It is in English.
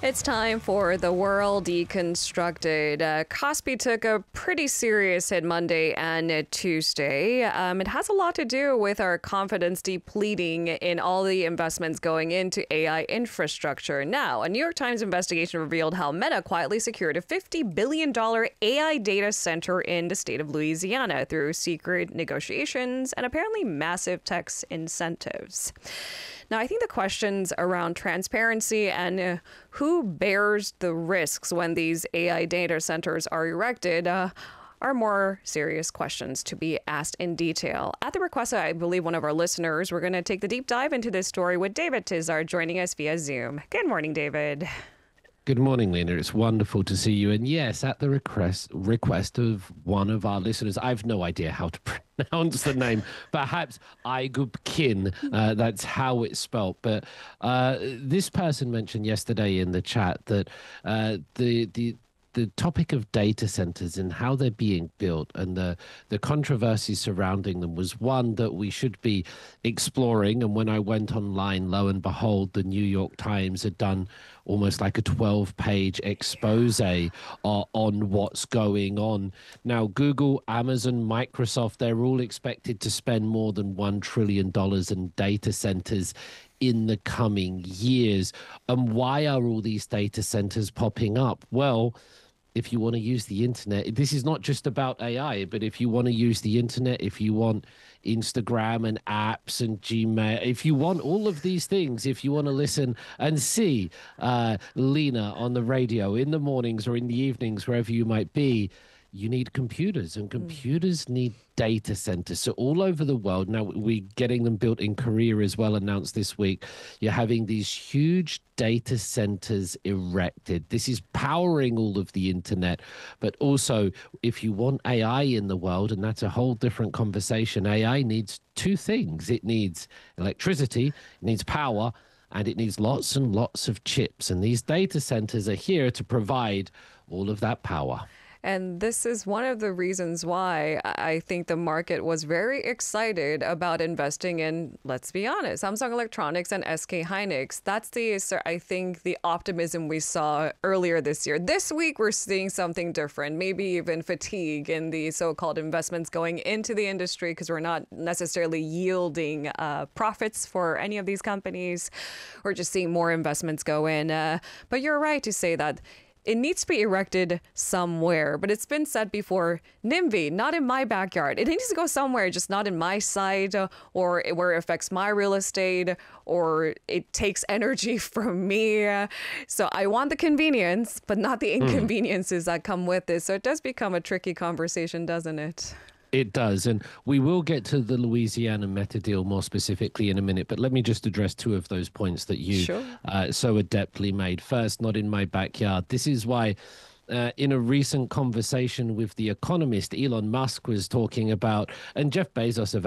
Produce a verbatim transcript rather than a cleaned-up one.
It's time for The World Deconstructed. Uh, Kospi took a pretty serious hit Monday and Tuesday. Um, it has a lot to do with our confidence depleting in all the investments going into A I infrastructure. Now, a New York Times investigation revealed how Meta quietly secured a fifty billion dollars A I data center in the state of Louisiana through secret negotiations and apparently massive tax incentives. Now, I think the questions around transparency and uh, who bears the risks when these A I data centers are erected uh, are more serious questions to be asked in detail. At the request of, I believe, one of our listeners, we're going to take the deep dive into this story with David Tizard joining us via Zoom. Good morning, David. Good morning, Lena. It's wonderful to see you. And yes, at the request request of one of our listeners, I've no idea how to pronounce the name. Perhaps Aygubkin, uh, that's how it's spelled. But uh, this person mentioned yesterday in the chat that uh, the the the topic of data centers and how they're being built and the the controversy surrounding them was one that we should be exploring. And when I went online, lo and behold, the New York Times had done almost like a twelve page expose uh, on what's going on. Now, Google, Amazon, Microsoft, they're all expected to spend more than one trillion dollars in data centers in the coming years. And why are all these data centers popping up? Well, if you want to use the internet, this is not just about A I, but if you want to use the internet, if you want Instagram and apps and Gmail, if you want all of these things, if you want to listen and see uh, Lena on the radio in the mornings or in the evenings, wherever you might be, you need computers, and computers mm. need data centers. So all over the world, now we're getting them built in Korea as well, announced this week. You're having these huge data centers erected. This is powering all of the internet. But also, if you want A I in the world, and that's a whole different conversation, A I needs two things. It needs electricity, it needs power, and it needs lots and lots of chips. And these data centers are here to provide all of that power. And this is one of the reasons why I think the market was very excited about investing in, let's be honest, Samsung Electronics and S K Hynix. That's the, I think, the optimism we saw earlier this year. This week, we're seeing something different, maybe even fatigue in the so-called investments going into the industry because we're not necessarily yielding uh, profits for any of these companies. We're just seeing more investments go in. Uh, but you're right to say that it needs to be erected somewhere, but it's been said before, NIMBY, not in my backyard. It needs to go somewhere, just not in my site uh, or where it affects my real estate or it takes energy from me. So I want the convenience, but not the inconveniences mm. that come with this. So it does become a tricky conversation, doesn't it? It does, and we will get to the Louisiana Meta deal more specifically in a minute, but let me just address two of those points that you sure. uh, so adeptly made. First, not in my backyard. This is why uh, in a recent conversation with The Economist, Elon Musk was talking about, and Jeff Bezos of